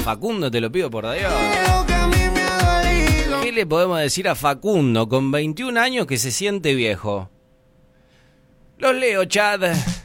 Facundo, te lo pido por Dios. ¿Qué le podemos decir a Facundo con 21 años que se siente viejo? Los leo, Chad.